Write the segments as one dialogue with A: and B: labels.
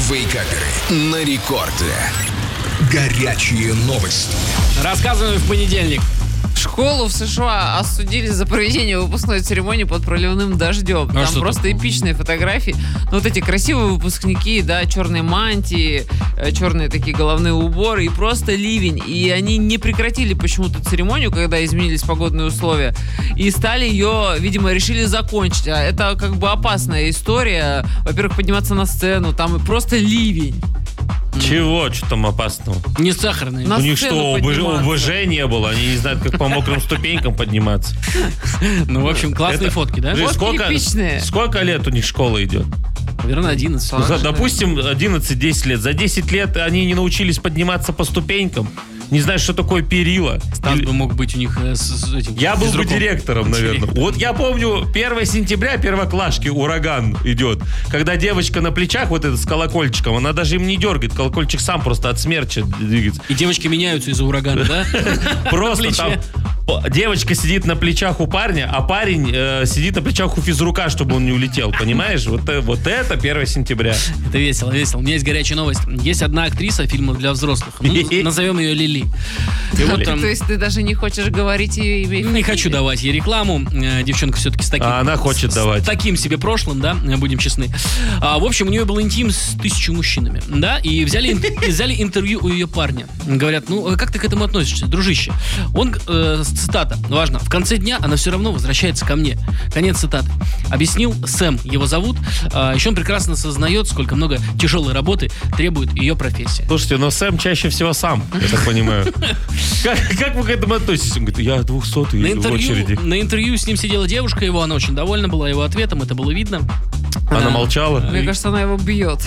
A: Вейкаперы на рекорде. Горячие новости.
B: Рассказываем в понедельник.
C: Школу в США осудили за проведение выпускной церемонии под проливным дождем. Там просто
B: такое?
C: эпичные фотографии. Ну, вот эти красивые выпускники, да, черные мантии, черные такие головные уборы и просто ливень. И они не прекратили почему-то церемонию, когда изменились погодные условия, и стали ее, видимо, решили закончить. А это как бы опасная история. Во-первых, подниматься на сцену, там просто ливень.
D: Чего? Что там опасного?
B: Не сахарный.
C: На
D: У них
C: сцену
D: что,
C: подниматься.
D: ОБЖ не было? Они не знают, как по мокрым ступенькам подниматься.
B: Ну, в общем, классные
D: Это-
B: фотки, да?
D: Подожди,
C: Фотки эпичные.
D: сколько лет у них школа идет?
B: Наверное, 11.
C: Точно.
D: Допустим, 11-10 лет. За 10 лет они не научились подниматься по ступенькам. Не знаю, что такое перила.
B: Стас бы мог быть у них с этим.
D: Я был бы
B: физруком.
D: директором, наверное. Вот я помню, 1 сентября, первоклашки, ураган идет. Когда девочка на плечах, вот это с колокольчиком, она даже им не дергает. Колокольчик сам просто от смерча двигается.
B: И девочки меняются из-за урагана, да?
D: Просто
B: плече.
D: там девочка сидит на плечах у парня, а парень сидит на плечах у физрука, чтобы он не улетел. Понимаешь? Вот это 1 сентября.
B: Это весело, весело. У меня есть горячая новость. Есть одна актриса фильмов для взрослых. Ну, назовем ее Лили. И вот там...
C: То есть ты даже не хочешь говорить ее имя? и
B: Не хочу
C: фамилию?
B: давать ей рекламу. Девчонка все-таки с таким...
D: А она хочет давать.
B: С таким себе прошлым, да, будем честны. В общем, у нее был интим с 1000 мужчинами, да, и взяли интервью у ее парня. Говорят, ну, как ты к этому относишься, дружище? Он, цитата, важно, в конце дня она все равно возвращается ко мне. Конец цитаты. Объяснил Сэм, его зовут. Еще он прекрасно сознает, сколько много тяжелой работы требует ее профессия.
D: Слушайте, но Сэм чаще всего сам, я так понимаю. Как вы к этому относитесь? Он говорит, я 200-й в очереди.
B: На интервью с ним сидела девушка его, она очень довольна была его ответом, это было видно.
D: Она молчала.
C: Мне кажется, она его бьет.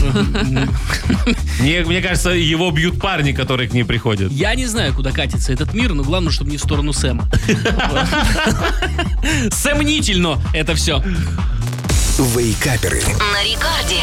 D: Мне кажется, его бьют парни, которые к ней приходят.
B: Я не знаю, куда катится этот мир, но главное, чтобы не в сторону Сэма. Сомнительно это все.
A: Вейкаперы.
E: На рекорде.